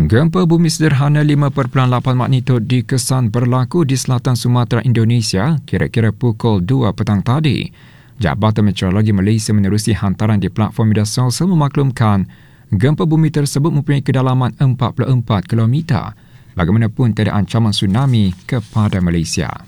Gempa bumi sederhana 5.8 magnitud dikesan berlaku di selatan Sumatera, Indonesia kira-kira pukul 2 petang tadi. Jabatan Meteorologi Malaysia menerusi hantaran di platform media sosial memaklumkan gempa bumi tersebut mempunyai kedalaman 44 km. Bagaimanapun tiada ancaman tsunami kepada Malaysia.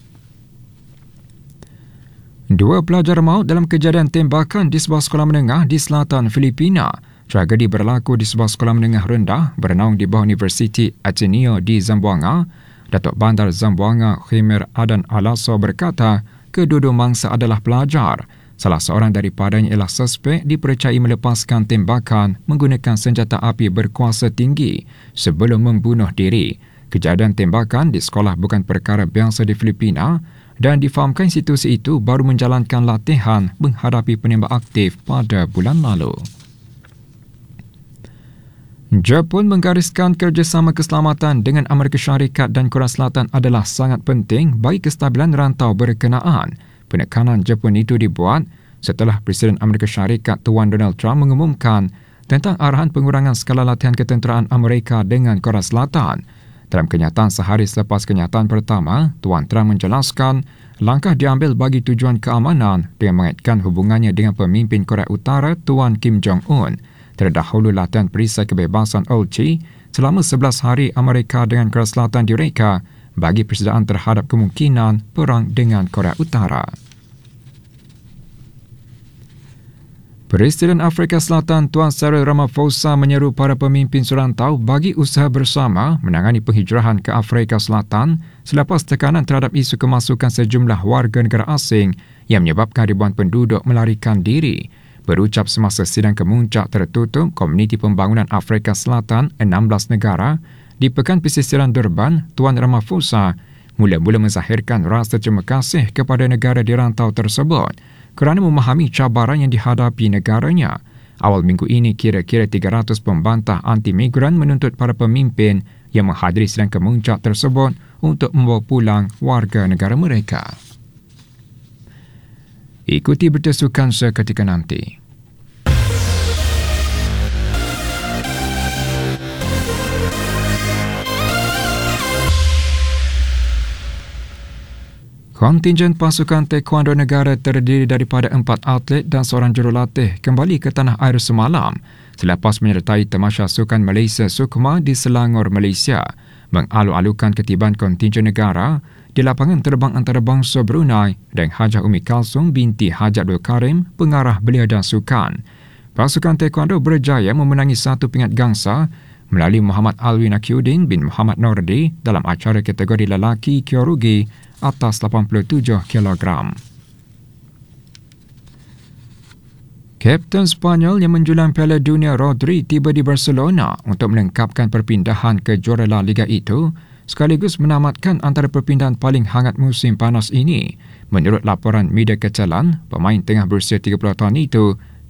2 pelajar maut dalam kejadian tembakan di sebuah sekolah menengah di selatan Filipina. Tragedi berlaku di sebuah sekolah menengah rendah bernaung di bawah Universiti Ateneo di Zamboanga. Datuk Bandar Zamboanga Khimer Adan Alaso berkata kedua-dua mangsa adalah pelajar. Salah seorang daripadanya ialah suspek dipercayai melepaskan tembakan menggunakan senjata api berkuasa tinggi sebelum membunuh diri. Kejadian tembakan di sekolah bukan perkara biasa di Filipina dan difahamkan institusi itu baru menjalankan latihan menghadapi penembak aktif pada bulan lalu. Jepun menggariskan kerjasama keselamatan dengan Amerika Syarikat dan Korea Selatan adalah sangat penting bagi kestabilan rantau berkenaan. Penekanan Jepun itu dibuat setelah Presiden Amerika Syarikat Tuan Donald Trump mengumumkan tentang arahan pengurangan skala latihan ketenteraan Amerika dengan Korea Selatan. Dalam kenyataan sehari selepas kenyataan pertama, Tuan Trump menjelaskan langkah diambil bagi tujuan keamanan dengan mengaitkan hubungannya dengan pemimpin Korea Utara Tuan Kim Jong-un. Terdahulu latihan perisai kebebasan ULCI selama 11 hari Amerika dengan Korea Selatan direka bagi persediaan terhadap kemungkinan perang dengan Korea Utara. Presiden Afrika Selatan Tuan Cyril Ramaphosa menyeru para pemimpin surantau bagi usaha bersama menangani penghijrahan ke Afrika Selatan selepas tekanan terhadap isu kemasukan sejumlah warga negara asing yang menyebabkan ribuan penduduk melarikan diri. Berucap semasa sidang kemuncak tertutup Komuniti Pembangunan Afrika Selatan 16 negara di Pekan Pesisiran Durban, Tuan Ramaphosa mula-mula menzahirkan rasa terima kasih kepada negara di rantau tersebut kerana memahami cabaran yang dihadapi negaranya. Awal minggu ini, kira-kira 300 pembantah anti-migran menuntut para pemimpin yang menghadiri sidang kemuncak tersebut untuk membawa pulang warga negara mereka. Ikuti berita sukan seketika nanti. Kontingen pasukan taekwondo negara terdiri daripada 4 atlet dan seorang jurulatih kembali ke tanah air semalam selepas menyertai Tamasya Sukan Malaysia Sukma di Selangor, Malaysia, mengalu-alukan ketiban kontingen negara di lapangan terbang antarabangsa Brunei dan Hajah Umi Kalsum binti Haji Abdul Karim, pengarah belia dan sukan. Pasukan taekwondo berjaya memenangi 1 pingat gangsa melalui Muhammad Alwi Nakiuddin bin Muhammad Nordi dalam acara kategori lelaki Kyorugi atas 87 kg. Kapten Spanyol yang menjulang Piala Dunia Rodri tiba di Barcelona untuk melengkapkan perpindahan ke juara La Liga itu sekaligus menamatkan antara perpindahan paling hangat musim panas ini. Menurut laporan media kecelan, pemain tengah berusia 30 tahun itu